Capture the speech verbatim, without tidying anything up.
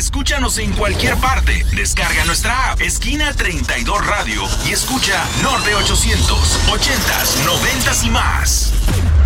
escúchanos en cualquier parte. Descarga nuestra app Esquina treinta y dos Radio y escucha Norte ochocientos, ochentas, noventas y más.